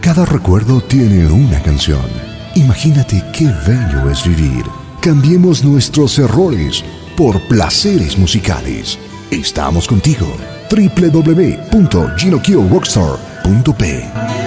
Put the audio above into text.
Cada recuerdo tiene una canción. Imagínate qué bello es vivir. Cambiemos nuestros errores por placeres musicales. Estamos contigo. www.GinoKioRockstar.p